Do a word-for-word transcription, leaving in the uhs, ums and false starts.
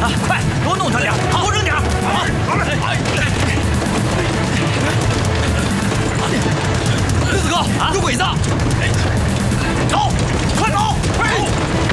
啊！快，多弄他点，多扔点。好，好嘞。鸽子哥，有鬼子！走，快走，快走！